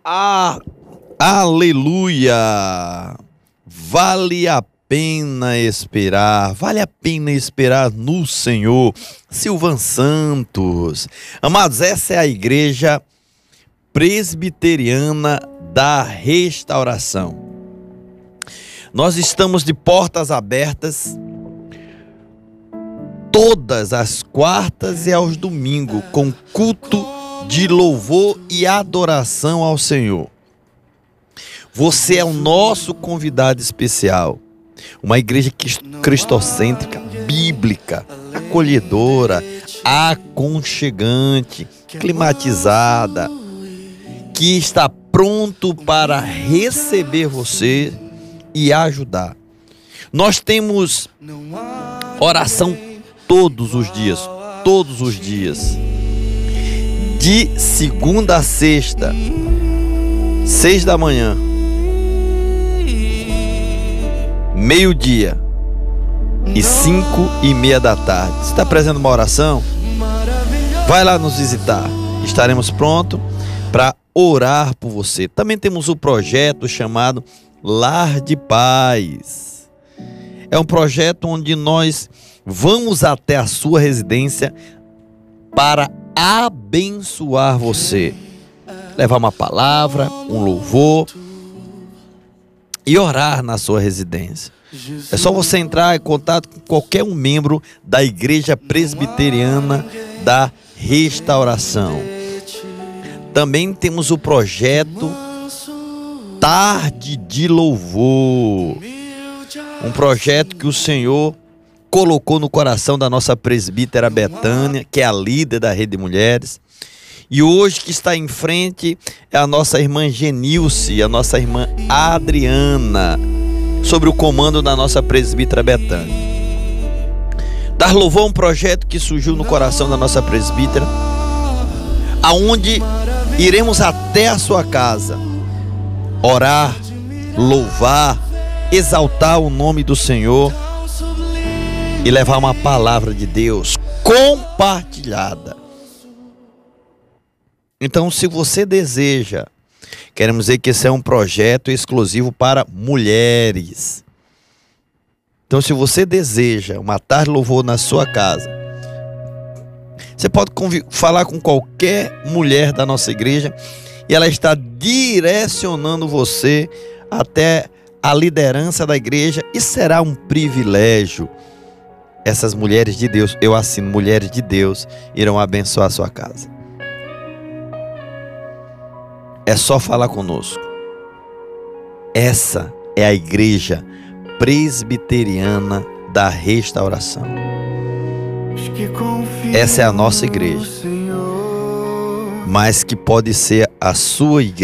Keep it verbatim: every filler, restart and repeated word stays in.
Ah, aleluia! Vale a pena esperar, vale a pena esperar no Senhor. Silvan Santos. Amados, essa é a Igreja Presbiteriana da Restauração. Nós estamos de portas abertas todas as quartas e aos domingos com culto de louvor e adoração ao Senhor. Você é o nosso convidado especial. Uma igreja cristocêntrica, bíblica, acolhedora, aconchegante, climatizada, que está pronto para receber você e ajudar. Nós temos oração todos os dias, todos os dias, de segunda a sexta, seis da manhã, meio-dia e cinco e meia da tarde. Você está precisando de uma oração? Vai lá nos visitar. Estaremos prontos para orar por você. Também temos o projeto chamado Lar de Paz. É um projeto onde nós vamos até a sua residência para abençoar você. Levar uma palavra, um louvor e orar na sua residência. É só você entrar em contato com qualquer um membro da Igreja Presbiteriana da Restauração. Também temos o projeto Tarde de Louvor. Um projeto que o Senhor colocou no coração da nossa presbítera Betânia, que é a líder da Rede de Mulheres. E hoje que está em frente é a nossa irmã Genilce, a nossa irmã Adriana, sobre o comando da nossa presbítera Betânia. Dar louvor é um projeto que surgiu no coração da nossa presbítera, aonde iremos até a sua casa, orar, louvar, exaltar o nome do Senhor e levar uma palavra de Deus compartilhada. Então, se você deseja, queremos dizer que esse é um projeto exclusivo para mulheres. Então, se você deseja uma tarde de louvor na sua casa, você pode falar com qualquer mulher da nossa igreja e ela está direcionando você até a liderança da igreja e será um privilégio. Essas mulheres de Deus, eu assino, mulheres de Deus, irão abençoar a sua casa. É só falar conosco. Essa é a Igreja Presbiteriana da Restauração. Essa é a nossa igreja, mas que pode ser a sua igreja.